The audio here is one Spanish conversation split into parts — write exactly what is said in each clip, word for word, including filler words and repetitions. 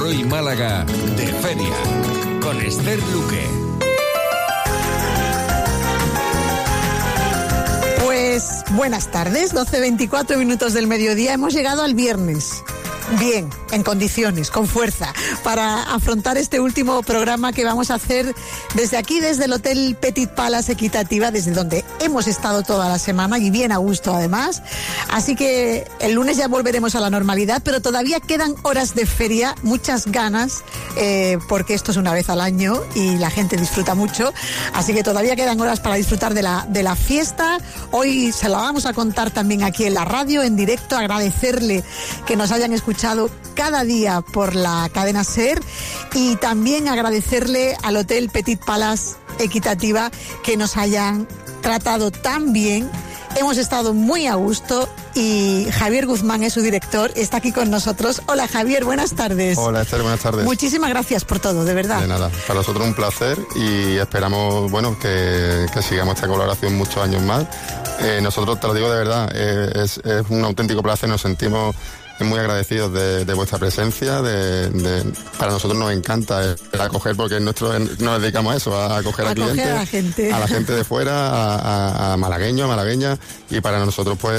Hoy Málaga de Feria, con Esther Luque. Pues buenas tardes, doce veinticuatro minutos del mediodía, hemos llegado al viernes. Bien, en condiciones, con fuerza, para afrontar este último programa que vamos a hacer desde aquí, desde el Hotel Petit Palace Equitativa, desde donde hemos estado toda la semana y bien a gusto además. Así que el lunes ya volveremos a la normalidad, pero todavía quedan horas de feria, muchas ganas, eh, porque esto es una vez al año y la gente disfruta mucho. Así que todavía quedan horas para disfrutar de la, de la fiesta. Hoy se la vamos a contar también aquí en la radio, en directo, agradecerle que nos hayan escuchado cada día por la cadena SER y también agradecerle al Hotel Petit Palace Equitativa que nos hayan tratado tan bien. Hemos estado muy a gusto y Javier Guzmán es su director, está aquí con nosotros. Hola Javier, buenas tardes. Hola Esther, buenas tardes. Muchísimas gracias por todo, de verdad. De nada, para nosotros un placer y esperamos, bueno, que, que sigamos esta colaboración muchos años más. Eh, nosotros, te lo digo de verdad, eh, es, es un auténtico placer, nos sentimos muy agradecidos de, de vuestra presencia, de, de, para nosotros nos encanta el, el acoger, porque nuestro, nos dedicamos a eso, a acoger a, a clientes, a la gente, a la gente de fuera, a, a, a malagueños, a malagueñas, y para nosotros pues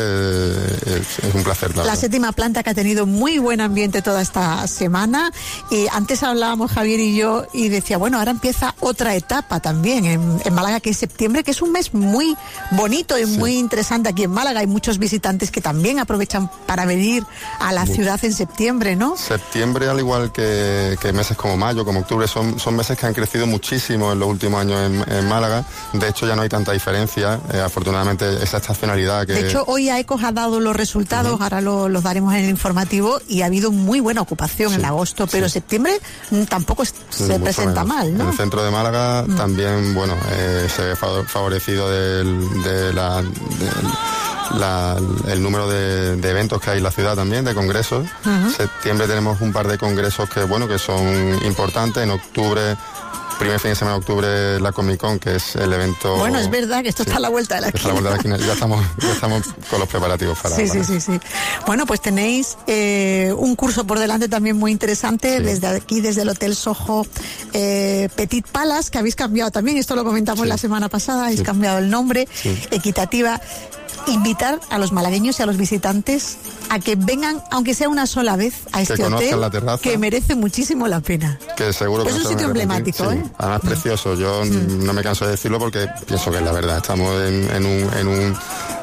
es, es un placer. La, la séptima planta que ha tenido muy buen ambiente toda esta semana, y antes hablábamos Javier y yo y decía, bueno, ahora empieza otra etapa también en, en Málaga, que es septiembre, que es un mes muy bonito y sí, muy interesante aquí en Málaga. Hay muchos visitantes que también aprovechan para venir a la ciudad en septiembre, ¿no? Septiembre, al igual que, que meses como mayo, como octubre, son, son meses que han crecido muchísimo en los últimos años en, en Málaga. De hecho, ya no hay tanta diferencia. Eh, afortunadamente, esa estacionalidad que... De hecho, hoy AECOS ha dado los resultados, uh-huh. ahora lo, los daremos en el informativo, y ha habido muy buena ocupación sí, en agosto, pero sí, septiembre tampoco es, se presenta menos. mal, ¿no? En el centro de Málaga uh-huh. también, bueno, eh, se ve favorecido del, de la... Del, La, el número de, de eventos que hay en la ciudad también, de congresos. Uh-huh. En septiembre tenemos un par de congresos que, bueno, que son importantes. En octubre, primer fin de semana de octubre, la Comic Con, que es el evento... Bueno, es verdad que esto sí, está a la vuelta de la esquina. Está a la vuelta de la esquina. Ya estamos, ya estamos con los preparativos para... Sí, para... sí, sí, sí. Bueno, pues tenéis eh, un curso por delante también muy interesante, sí, desde aquí, desde el Hotel Soho eh, Petit Palace, que habéis cambiado también, esto lo comentamos sí, la semana pasada, habéis sí, cambiado el nombre, sí, Equitativa. Invitar a los malagueños y a los visitantes a que vengan, aunque sea una sola vez, a este hotel, la terraza, que merece muchísimo la pena. Que seguro que es un sitio emblemático, sí, ¿eh? Además precioso. Yo mm. no me canso de decirlo porque pienso que es la verdad. Estamos en, en un en un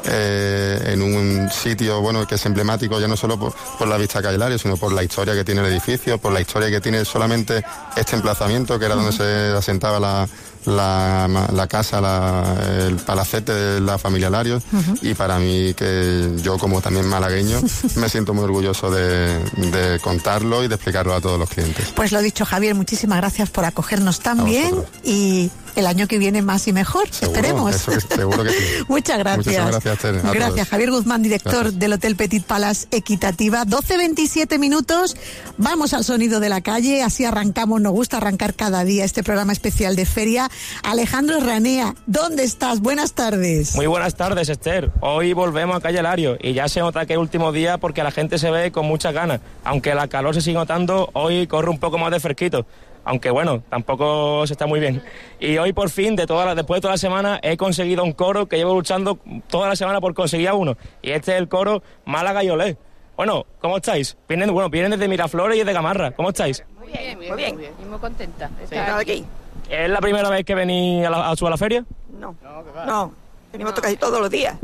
eh, en un sitio, bueno, que es emblemático ya no solo por, por la vista que hay Hilario, sino por la historia que tiene el edificio, por la historia que tiene solamente este emplazamiento, que era donde mm. se asentaba la La, la casa, la, el palacete de la familia Larios, uh-huh. y para mí, que yo como también malagueño, me siento muy orgulloso de, de contarlo y de explicarlo a todos los clientes. Pues lo dicho, Javier, muchísimas gracias por acogernos tan bien y el año que viene más y mejor, seguro, esperemos. Eso es, seguro que sí. Muchas gracias. Muchísimas gracias, Tere, Gracias, todos. Javier Guzmán, director gracias. del Hotel Petit Palace Equitativa. doce veintisiete minutos, vamos al sonido de la calle, así arrancamos, nos gusta arrancar cada día este programa especial de feria. Alejandro Ranea, ¿dónde estás? Buenas tardes. Muy buenas tardes, Esther. Hoy volvemos a Calle Hilario y ya se nota que es último día porque la gente se ve con muchas ganas. Aunque la calor se sigue notando, hoy corre un poco más de fresquito. Aunque bueno, tampoco se está muy bien. Y hoy por fin, de toda la, después de toda la semana, he conseguido un coro que llevo luchando toda la semana por conseguir a uno. Y este es el coro Málaga y Olé. Bueno, ¿cómo estáis? Vienen, bueno, vienen desde Miraflores y desde Gamarra. ¿Cómo estáis? Muy bien, muy bien. Muy bien. Y muy contenta de Sí, estar aquí. ¿Es la primera vez que venís a, la, a, a la feria? No, no, no. Venimos no. casi todos los días.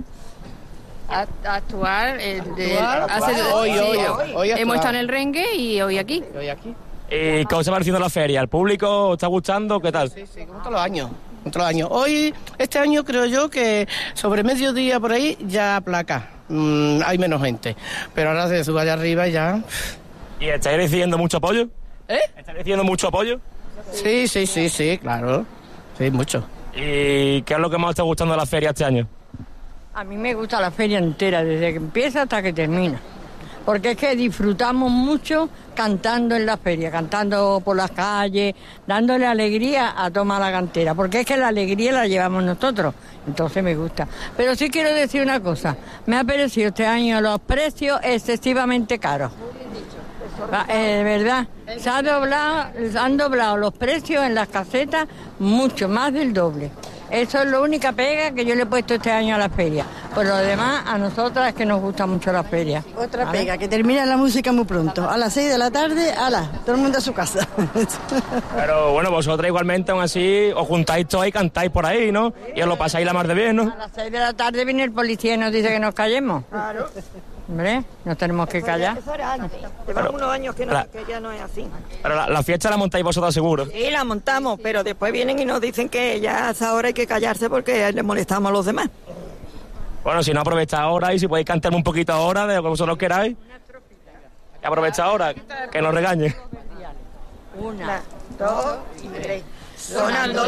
A, a actuar, el, de, actuar, hace, actuar. Hoy, sí, hoy, hoy, hoy hemos estado en el Rengue y hoy aquí. Hoy aquí. ¿Y cómo se va haciendo la feria? ¿El público os está gustando? ¿Qué tal? Sí, sí, como todos los años. Como todos los años. Hoy, este año creo yo que sobre mediodía por ahí ya aplaca. Mm, hay menos gente. Pero ahora se sube allá arriba y ya. ¿Y estáis recibiendo mucho apoyo? ¿Eh? ¿Estáis recibiendo mucho apoyo? Sí, sí, sí, sí, claro. Sí, mucho. ¿Y qué es lo que más está gustando de la feria este año? A mí me gusta la feria entera, desde que empieza hasta que termina. Porque es que disfrutamos mucho cantando en la feria, cantando por las calles, dándole alegría a toda la cantera, porque es que la alegría la llevamos nosotros, entonces me gusta. Pero sí quiero decir una cosa, me ha parecido este año los precios excesivamente caros. Va, eh, de verdad, se, ha doblado, se han doblado los precios en las casetas mucho, más del doble. Eso es la única pega que yo le he puesto este año a la feria. Por lo demás, a nosotras es que nos gusta mucho la feria. Otra ¿vale? pega, que termina la música muy pronto. A las seis de la tarde, ala, todo el mundo a su casa. Pero bueno, vosotras igualmente, aún así, os juntáis todos y cantáis por ahí, ¿no? Y os lo pasáis la mar de bien, ¿no? A las seis de la tarde viene el policía y nos dice que nos callemos. Claro. Hombre, nos tenemos que callar. Eso era antes. Llevamos unos años que, no, la, que ya no es así. Pero la, la fiesta la montáis vosotros seguro. Sí, la montamos, pero después vienen y nos dicen que ya a esa hora hay que callarse porque les molestamos a los demás. Bueno, si no aprovechad ahora y si podéis cantarme un poquito ahora de lo que vosotros queráis. Y aprovechad ahora, que nos regañe. Una, dos y tres. Sonando